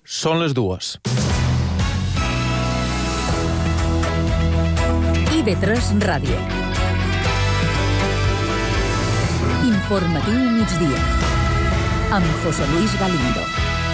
Són les 2. IB3 Ràdio. Informatiu migdia. Amb José Luis Galindo.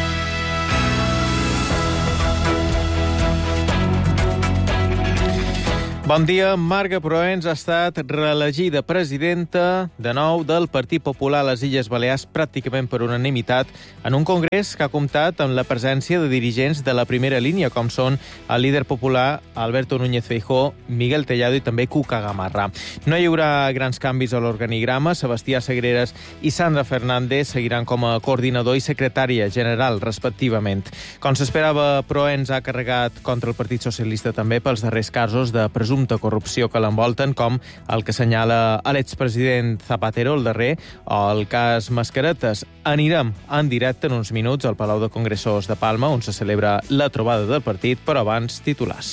Bon dia. Marga Proens ha estat reelegida presidenta de nou del Partit Popular a les Illes Balears pràcticament per unanimitat en un congrés que ha comptat amb la presència de dirigents de la primera línia, com són el líder popular Alberto Núñez Feijóo, Miguel Tellado i també Cuca Gamarra. No hi haurà grans canvis a l'organigrama. Sebastià Sagreras i Sandra Fernández seguiran com a coordinador i secretària general, respectivament. Com s'esperava, Proens ha carregat contra el Partit Socialista també pels darrers casos de presumpte corrupció que l'envolten, com el que assenyala l'expresident Zapatero, el darrer, o el cas Mascaretes. Anirem en directe en uns minuts al Palau de Congressos de Palma, on se celebra la trobada del partit, però abans titulars.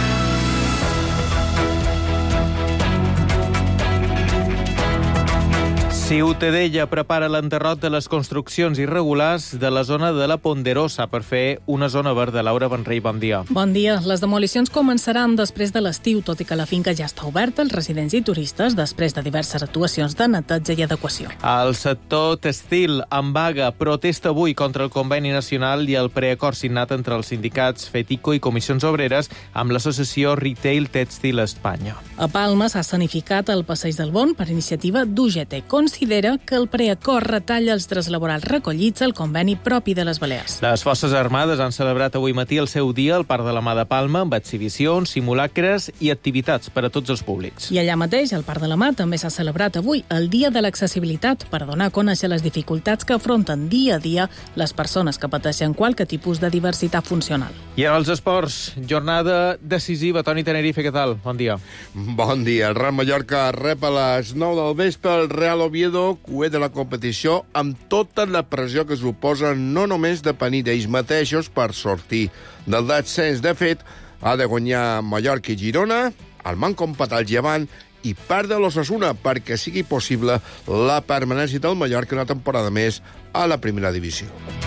Ciutadella prepara l'enderroc de les construccions irregulars de la zona de la Ponderosa per fer una zona verda. Laura Benrey, bon dia. Bon dia. Les demolicions començaran després de l'estiu, tot i que la finca ja està oberta als residents i turistes després de diverses actuacions de neteja i adequació. El sector tèxtil en vaga protesta avui contra el conveni nacional i el preacord signat entre els sindicats FETICO i Comissions Obreres amb l'associació Retail Tèxtil Espanya. A Palma s'ha escenificat el Passeig del Bon per iniciativa d'UGT. Considera que el preacord retalla els drets laborals recollits al conveni propi de les Balears. Les Forces Armades han celebrat avui matí el seu dia al Parc de la Mà de Palma amb exhibicions, simulacres i activitats per a tots els públics. I allà mateix, al Parc de la Mà, també s'ha celebrat avui el Dia de l'Accessibilitat per donar a conèixer les dificultats que afronten dia a dia les persones que pateixen qualque tipus de diversitat funcional. I en els esports, jornada decisiva. Toni Tenerife, què tal? Bon dia. Bon dia. El Real Mallorca rep a les 9 del vespre el Real Oviedo, cué de la competició, amb tota la pressió que suposa no només depèn d'ells mateixos per sortir del descens. De fet, ha de guanyar Mallorca i Girona, el manco empat al Llevant i perdre l'Osasuna perquè sigui possible la permanència del Mallorca una temporada més a la primera divisió.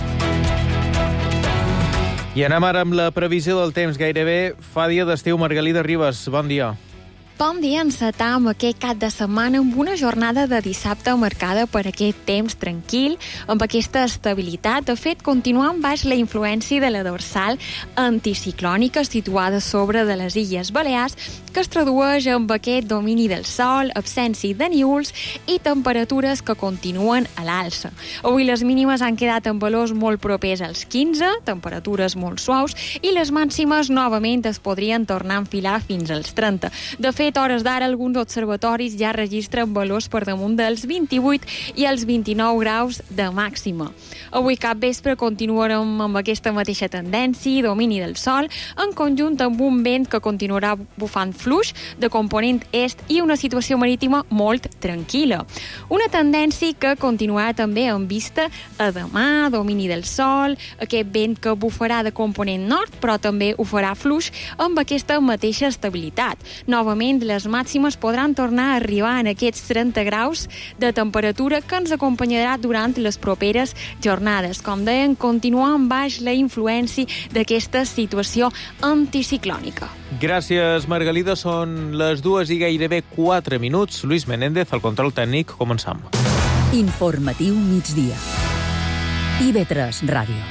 I anem ara amb la previsió del temps. Gairebé fa dia d'estiu. Margalida Ribas, bon dia. Bon dia, encetam aquest cap de setmana amb una jornada de dissabte marcada per aquest temps tranquil, amb aquesta estabilitat. De fet, continuant baix la influència de la dorsal anticiclònica situada sobre de les Illes Balears, que es tradueix amb aquest domini del sol, absència de nívols i temperatures que continuen a l'alça. Avui les mínimes han quedat en valors molt propers als 15, temperatures molt suaus, i les màximes novament es podrien tornar a enfilar fins als 30. De fet, a hores d'ara, alguns observatoris ja registren valors per damunt dels 28 i els 29 graus de màxima. Avui cap vespre continuarem amb aquesta mateixa tendència, domini del sol, en conjunt amb un vent que continuarà bufant fluix de component est i una situació marítima molt tranquil·la. Una tendència que continuarà també en vista a demà, domini del sol, aquest vent que bufarà de component nord, però també ho farà fluix amb aquesta mateixa estabilitat. Novament, les màximes podran tornar a arribar en aquests 30 graus de temperatura que ens acompanyarà durant les properes jornades. Com deien, continuant baix la influència d'aquesta situació anticiclònica. Gràcies, Margalida. Són les 2 i gairebé 4 minuts. Luis Menéndez, al control tècnic. Començam. Informatiu migdia. IB3 Ràdio.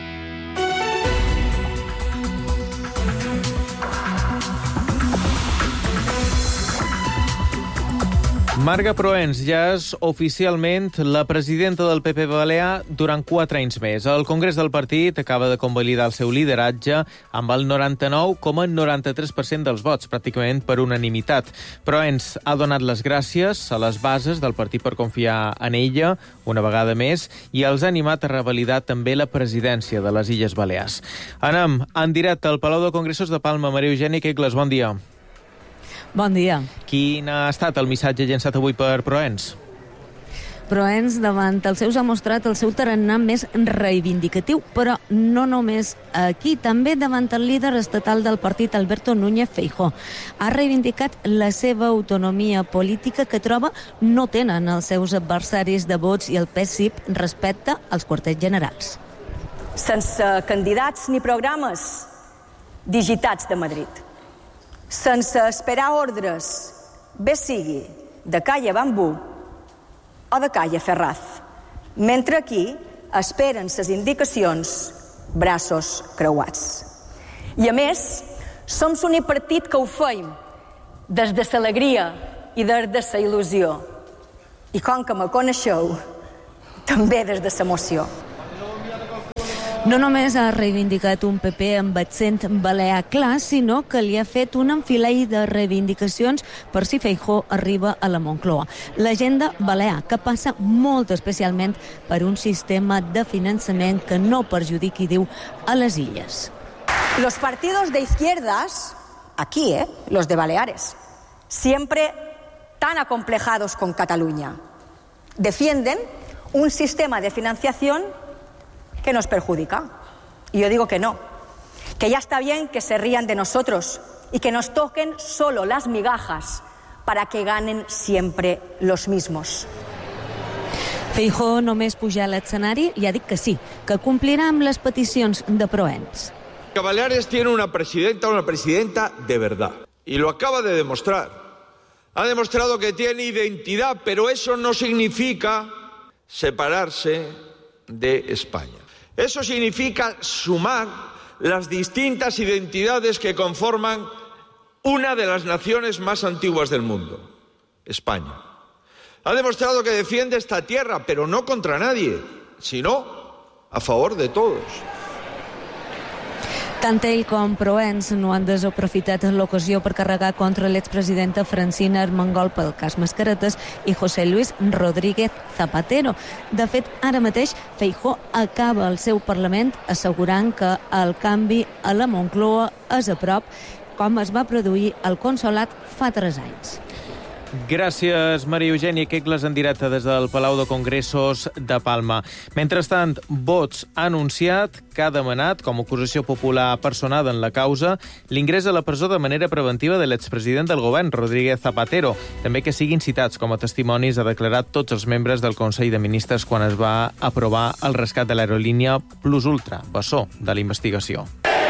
Marga Proens ja és oficialment la presidenta del PP Balear durant 4 anys més. El Congrés del Partit acaba de convalidar el seu lideratge amb el 99,93% dels vots, pràcticament per unanimitat. Proens ha donat les gràcies a les bases del partit per confiar en ella una vegada més i els ha animat a revalidar també la presidència de les Illes Balears. Anem en directe al Palau de Congressos de Palma. Maria Eugènia Quegles, bon dia. Bon dia. Quin ha estat el missatge llançat avui per Proens? Proens, davant els seus, ha mostrat el seu tarannà més reivindicatiu, però no només aquí, també davant el líder estatal del partit, Alberto Núñez Feijóo. Ha reivindicat la seva autonomia política que troba no tenen els seus adversaris de vots i el PSIP respecte als quarters generals. sense candidats ni programes digitats de Madrid, sense esperar ordres, bé sigui de Calle Bambú o de Calle Ferraz, mentre aquí esperen ses indicacions braços creuats. I a més, som l'únic partit que ho feim des de l'alegria i des de la il·lusió. I com que me coneixeu, també des de l'emoció. No només ha reivindicat un PP amb accent balear clar, sinó que li ha fet un enfilall de reivindicacions per si Feijóo arriba a la Moncloa. L'agenda balear, que passa molt especialment per un sistema de finançament que no perjudiqui, diu, a les illes. Los partidos de izquierdas, aquí, los de Baleares, siempre tan acomplejados con Cataluña, defienden un sistema de financiación que nos perjudica. Y yo digo que no, que ya está bien que se rían de nosotros y que nos toquen solo las migajas para que ganen siempre los mismos. Feijóo només pujar a l'escenari i ha dit que sí, que complirà amb les peticions de Proens. Que Baleares tiene una presidenta de verdad. Y lo acaba de demostrar. Ha demostrado que tiene identidad, pero eso no significa separarse de España. Eso significa sumar las distintas identidades que conforman una de las naciones más antiguas del mundo, España. Ha demostrado que defiende esta tierra, pero no contra nadie, sino a favor de todos. Tant ell com Proens no han desaprofitat l'ocasió per carregar contra l'expresidenta Francina Armengol pel cas Mascaretes i José Luis Rodríguez Zapatero. De fet, ara mateix Feijóo acaba el seu Parlament assegurant que el canvi a la Moncloa és a prop, com es va produir al Consolat fa 3 anys. Gràcies, Maria Eugènia Quegles, en directe des del Palau de Congressos de Palma. Mentrestant, Vox ha anunciat que ha demanat, com a acusació popular personada en la causa, l'ingrés a la presó de manera preventiva de l'expresident del govern, Rodríguez Zapatero. També que siguin citats com a testimonis, ha declarat tots els membres del Consell de Ministres quan es va aprovar el rescat de l'aerolínia Plus Ultra, bessó de la investigació.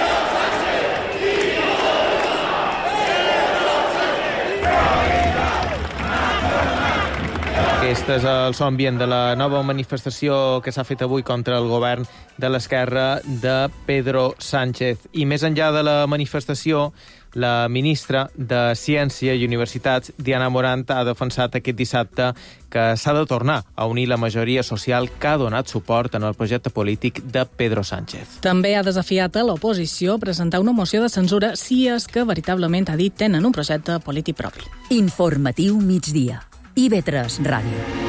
Aquest és el so ambient de la nova manifestació que s'ha fet avui contra el govern de l'esquerra de Pedro Sánchez. I més enllà de la manifestació, la ministra de Ciència i Universitats, Diana Morant, ha defensat aquest dissabte que s'ha de tornar a unir la majoria social que ha donat suport en el projecte polític de Pedro Sánchez. També ha desafiat a l'oposició a presentar una moció de censura si és que veritablement, ha dit, tenen un projecte polític propi. Informatiu migdia. IB3 Ràdio.